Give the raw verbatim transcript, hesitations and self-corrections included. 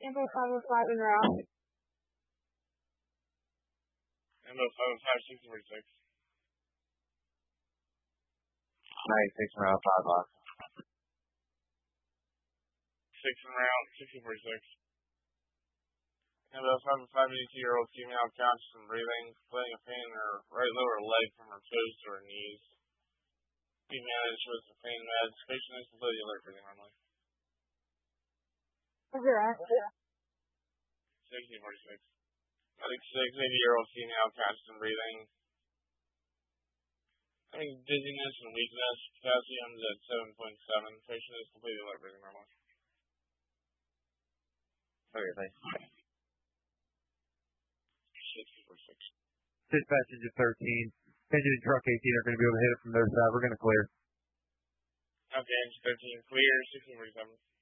Info five oh five en route. Info five oh five, sixty forty-six. ninety-six en route, five o'clock. six en route, sixty forty-six. Info five oh five, eighty-two-year-old female, conscious and breathing, feeling a pain in her right lower leg from her toes to her knees. Being managed with the pain meds. Patient is completely alert, breathing normally. Where's your at? sixty forty-six. Medic six, eighty-year-old female, conscious and breathing. Having dizziness and weakness. Potassium's at seven point seven. Patient is completely alert, breathing normally. Okay, thanks. sixty forty-six. Dispatch engine thirteen. Engine and truck eighteen are going to be able to hit it from their side. We're going to clear. Okay, engine thirteen, clear, sixteen forty-seven.